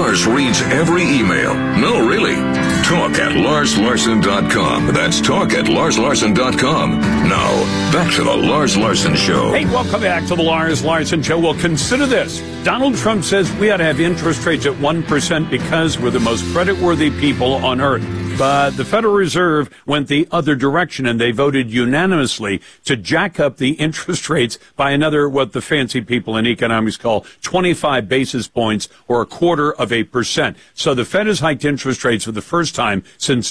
Lars reads every email. No, really. Talk at LarsLarson.com. That's talk at LarsLarson.com. Now, back to the Lars Larson Show. Hey, welcome back to the Lars Larson Show. Well, consider this. Donald Trump says we ought to have interest rates at 1% because we're the most creditworthy people on earth. But the Federal Reserve went the other direction, and they voted unanimously to jack up the interest rates by another, what the fancy people in economics call 25 basis points, or 0.25%. So the Fed has hiked interest rates for the first time since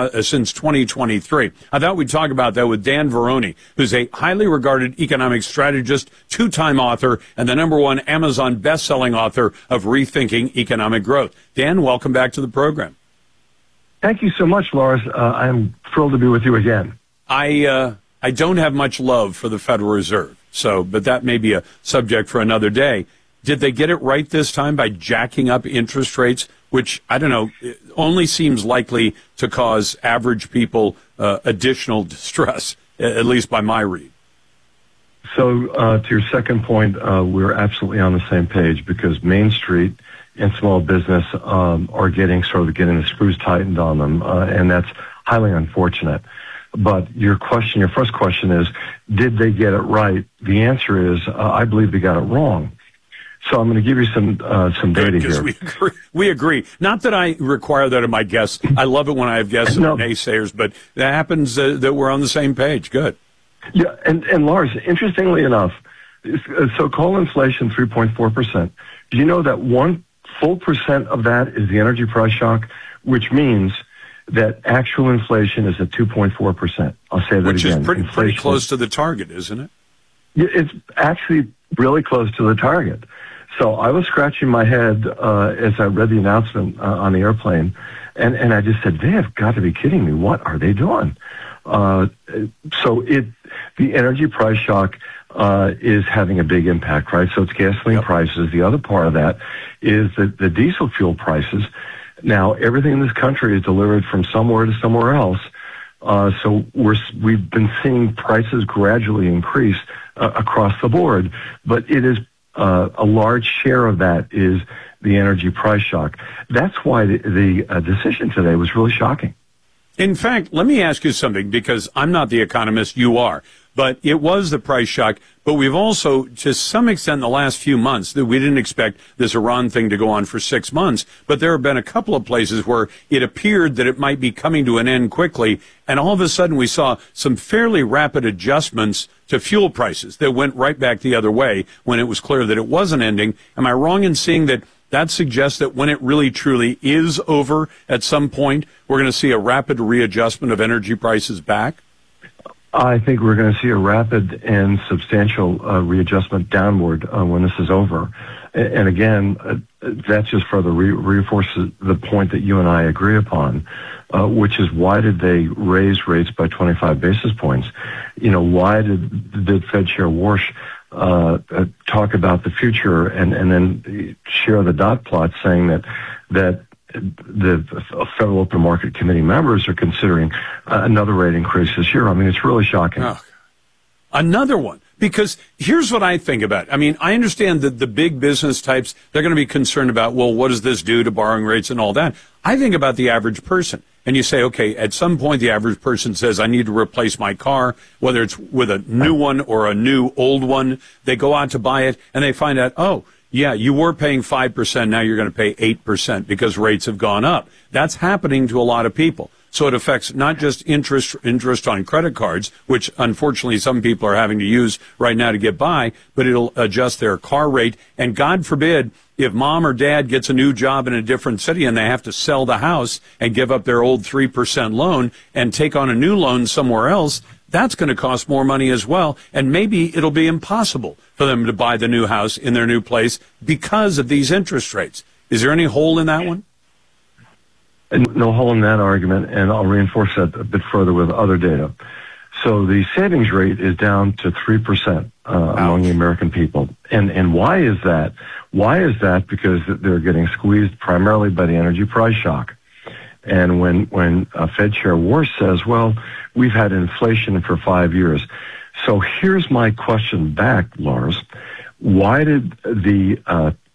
2023. I thought we'd talk about that with Dan Veroni, who's a highly regarded economic strategist, two-time author, and the #1 Amazon best-selling author of Rethinking Economic Growth. Dan, welcome back to the program. Thank you so much, Lars. I'm thrilled to be with you again. I don't have much love for the Federal Reserve, but that may be a subject for another day. Did they get it right this time by jacking up interest rates, which, I don't know, only seems likely to cause average people additional distress, at least by my read? So to your second point, we're absolutely on the same page because Main Street and small business are getting the screws tightened on them, and that's highly unfortunate. But your first question is, did they get it right? The answer is, I believe they got it wrong. So I'm going to give you some data here. We agree. Not that I require that of my guests. I love it when I have guests that are naysayers, but that happens that we're on the same page. Good. Yeah, and Lars, interestingly enough, so call inflation 3.4%. Do you know that 1 full percent of that is the energy price shock, which means that actual inflation is at 2.4%. I'll say that which again. Which is pretty close to the target, isn't it? It's actually really close to the target. So I was scratching my head as I read the announcement on the airplane, and I just said, they have got to be kidding me. What are they doing? The energy price shock is having a big impact, right? So it's gasoline prices. The other part of that is the diesel fuel prices. Now, everything in this country is delivered from somewhere to somewhere else. So we've been seeing prices gradually increase across the board, but it is a large share of that is the energy price shock. That's why the decision today was really shocking. In fact, let me ask you something, because I'm not the economist, you are. But it was the price shock. But we've also, to some extent, in the last few months, that we didn't expect this Iran thing to go on for 6 months. But there have been a couple of places where it appeared that it might be coming to an end quickly. And all of a sudden, we saw some fairly rapid adjustments to fuel prices that went right back the other way when it was clear that it wasn't ending. Am I wrong in seeing that that suggests that when it really truly is over at some point, we're going to see a rapid readjustment of energy prices back? I think we're going to see a rapid and substantial readjustment downward when this is over. And again, that just further reinforces the point that you and I agree upon, which is why did they raise rates by 25 basis points? You know, why did Fed Chair Warsh talk about the future and then share the dot plot saying that the Federal Open Market Committee members are considering another rate increase this year? I mean, it's really shocking. Oh, another one. Because here's what I think about. I mean, I understand that the big business types, they're going to be concerned about, well, what does this do to borrowing rates and all that? I think about the average person. And you say, okay, at some point the average person says, I need to replace my car, whether it's with a new one or a new old one. They go out to buy it and they find out, oh, yeah, you were paying 5%. Now you're going to pay 8% because rates have gone up. That's happening to a lot of people. So it affects not just interest on credit cards, which unfortunately some people are having to use right now to get by, but it'll adjust their car rate. And God forbid, if mom or dad gets a new job in a different city and they have to sell the house and give up their old 3% loan and take on a new loan somewhere else, that's going to cost more money as well. And maybe it'll be impossible for them to buy the new house in their new place because of these interest rates. Is there any hole in that one? No hole in that argument, and I'll reinforce that a bit further with other data. So the savings rate is down to 3% among the American people. And why is that? Why is that? Because they're getting squeezed primarily by the energy price shock. And when Fed Chair Warsh says, well, we've had inflation for 5 years. So here's my question back, Lars. Why did the